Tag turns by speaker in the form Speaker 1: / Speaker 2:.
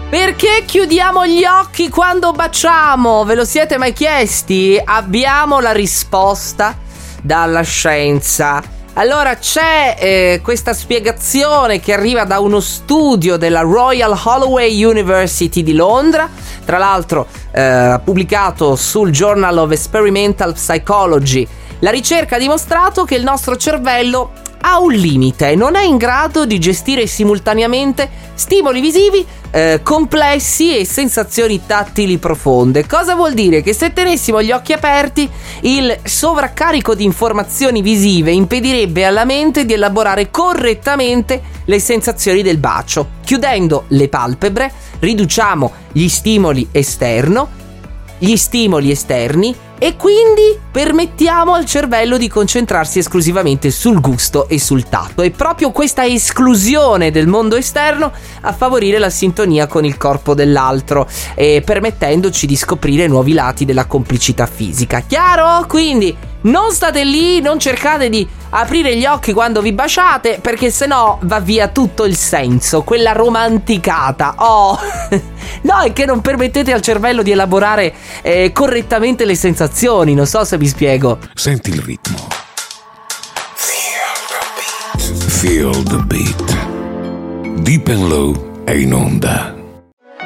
Speaker 1: Perché chiudiamo gli occhi quando baciamo? Ve lo siete mai chiesti? Abbiamo la risposta dalla scienza. Allora c'è questa spiegazione che arriva da uno studio della Royal Holloway University di Londra, tra l'altro pubblicato sul Journal of Experimental Psychology. La ricerca ha dimostrato che il nostro cervello ha un limite, non è in grado di gestire simultaneamente stimoli visivi complessi e sensazioni tattili profonde. Cosa vuol dire? Che se tenessimo gli occhi aperti, il sovraccarico di informazioni visive impedirebbe alla mente di elaborare correttamente le sensazioni del bacio. Chiudendo le palpebre, riduciamo gli stimoli esterni e quindi permettiamo al cervello di concentrarsi esclusivamente sul gusto e sul tatto. È proprio questa esclusione del mondo esterno a favorire la sintonia con il corpo dell'altro, permettendoci di scoprire nuovi lati della complicità fisica. Chiaro? Quindi non state lì, non cercate di aprire gli occhi quando vi baciate, perché sennò va via tutto il senso, quella romanticata. No, è che non permettete al cervello di elaborare correttamente le sensazioni. Non so se mi spiego.
Speaker 2: Senti il ritmo. Feel the beat. Deep and Low è in onda.